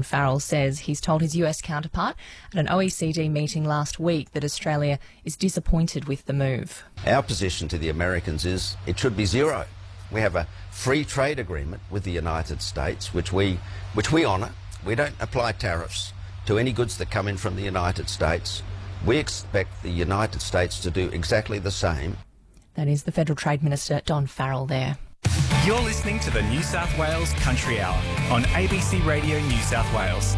Farrell says he's told his US counterpart at an OECD meeting last week that Australia is disappointed with the move. Our position to the Americans is it should be zero. We have a free trade agreement with the United States, which we honour. We don't apply tariffs to any goods that come in from the United States. We expect the United States to do exactly the same. That is the Federal Trade Minister, Don Farrell there. You're listening to the New South Wales Country Hour on ABC Radio New South Wales.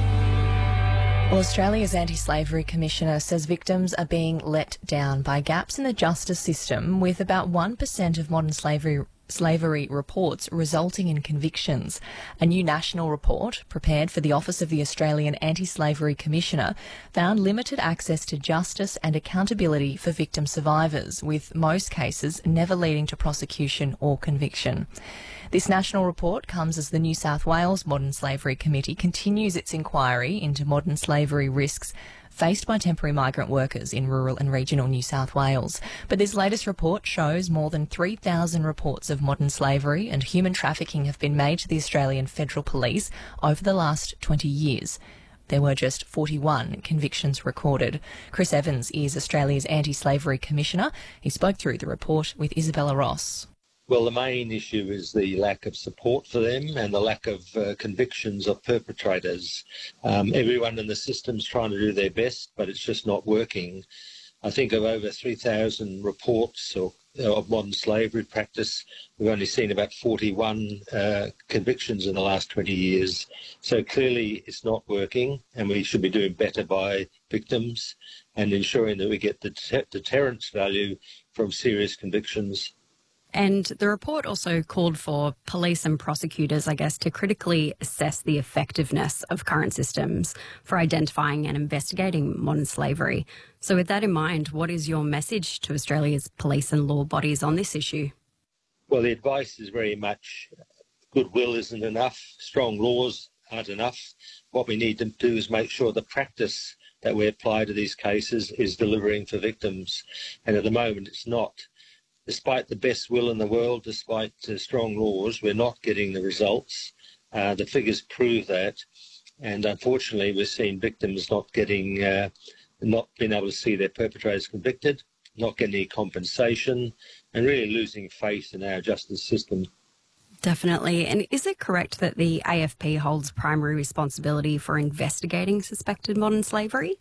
Well, Australia's Anti-Slavery Commissioner says victims are being let down by gaps in the justice system, with about 1% of modern slavery reports resulting in convictions. A new national report prepared for the Office of the Australian Anti-Slavery Commissioner found limited access to justice and accountability for victim survivors, with most cases never leading to prosecution or conviction. This national report comes as the New South Wales Modern Slavery Committee continues its inquiry into modern slavery risks faced by temporary migrant workers in rural and regional New South Wales. But this latest report shows more than 3,000 reports of modern slavery and human trafficking have been made to the Australian Federal Police over the last 20 years. There were just 41 convictions recorded. Chris Evans is Australia's Anti-Slavery Commissioner. He spoke through the report with Isabella Ross. Well, the main issue is the lack of support for them and the lack of convictions of perpetrators. Everyone in the system's trying to do their best, but it's just not working. I think of over 3,000 reports of modern slavery practice, we've only seen about 41 convictions in the last 20 years. So clearly it's not working, and we should be doing better by victims and ensuring that we get the deterrence value from serious convictions. And the report also called for police and prosecutors, I guess, to critically assess the effectiveness of current systems for identifying and investigating modern slavery. So with that in mind, what is your message to Australia's police and law bodies on this issue? Well, the advice is very much goodwill isn't enough, strong laws aren't enough. What we need to do is make sure the practice that we apply to these cases is delivering for victims. And at the moment, it's not. Despite the best will in the world, despite strong laws, we're not getting the results. The figures prove that. And unfortunately, we're seeing victims not being able to see their perpetrators convicted, not getting any compensation, and really losing faith in our justice system. Definitely. And is it correct that the AFP holds primary responsibility for investigating suspected modern slavery?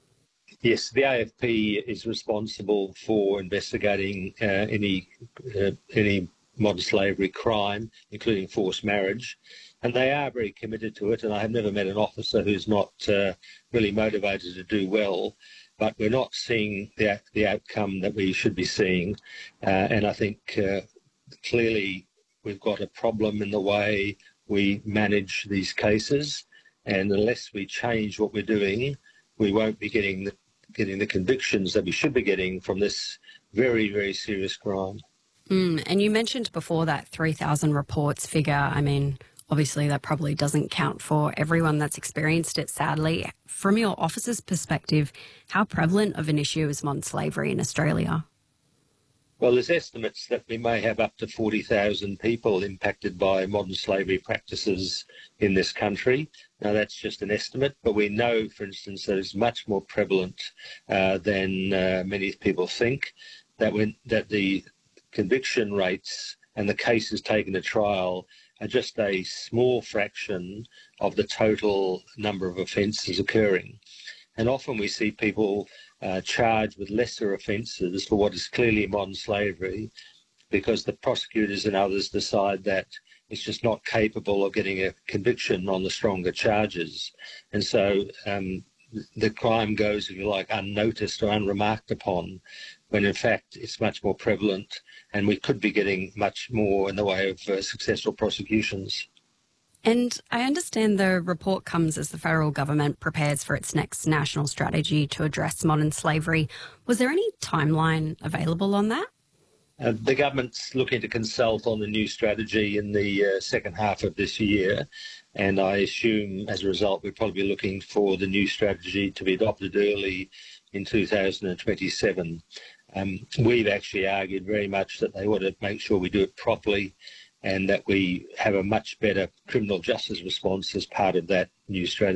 Yes, the AFP is responsible for investigating any modern slavery crime, including forced marriage, and they are very committed to it, and I have never met an officer who's not really motivated to do well, but we're not seeing the outcome that we should be seeing, and I think clearly we've got a problem in the way we manage these cases, and unless we change what we're doing, we won't be getting the convictions that we should be getting from this very, very serious crime. And you mentioned before that 3,000 reports figure. I mean, obviously that probably doesn't count for everyone that's experienced it, sadly. From your office's perspective, how prevalent of an issue is modern slavery in Australia? Well, there's estimates that we may have up to 40,000 people impacted by modern slavery practices in this country. Now, that's just an estimate, but we know, for instance, that it's much more prevalent than many people think, that the conviction rates and the cases taken to trial are just a small fraction of the total number of offences occurring. And often we see people charged with lesser offences for what is clearly modern slavery because the prosecutors and others decide that it's just not capable of getting a conviction on the stronger charges. And so the crime goes, if you like, unnoticed or unremarked upon, when in fact it's much more prevalent and we could be getting much more in the way of successful prosecutions. And I understand the report comes as the federal government prepares for its next national strategy to address modern slavery. Was there any timeline available on that? The government's looking to consult on the new strategy in the second half of this year, and I assume as a result we're probably looking for the new strategy to be adopted early in 2027. We've actually argued very much that they want to make sure we do it properly and that we have a much better criminal justice response as part of that new strategy.